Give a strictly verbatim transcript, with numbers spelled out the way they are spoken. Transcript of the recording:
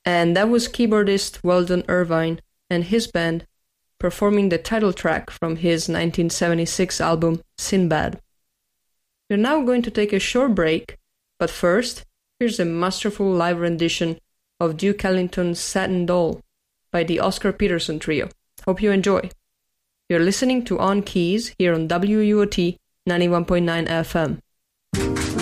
And that was keyboardist Weldon Irvine and his band performing the title track from his nineteen seventy-six album Sinbad. We're now going to take a short break, but first, here's a masterful live rendition of Duke Ellington's Satin Doll by the Oscar Peterson Trio. Hope you enjoy. You're listening to On Keys here on W U O T ninety-one point nine F M.